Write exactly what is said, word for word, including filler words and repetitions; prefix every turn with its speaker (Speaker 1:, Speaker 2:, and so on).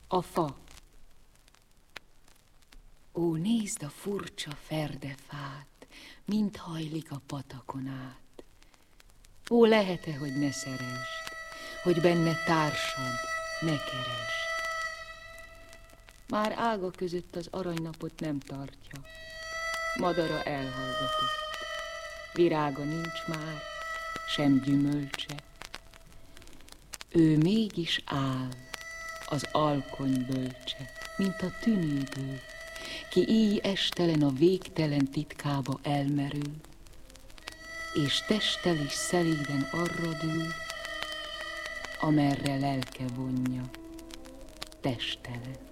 Speaker 1: A fa. Ó, nézd a furcsa ferdefát, mint hajlik a patakon át. Ó, lehet-e, hogy ne szeresd, hogy benne társad, ne keresd. Már ága között az aranynapot nem tartja, madara elhallgatott. Virága nincs már, sem gyümölcse. Ő mégis áll, az alkony bölcse, mint a tűnődő, ki így estelen a végtelen titkába elmerül, és testtel is szelíden arra dől, amerre lelke vonja, testelen.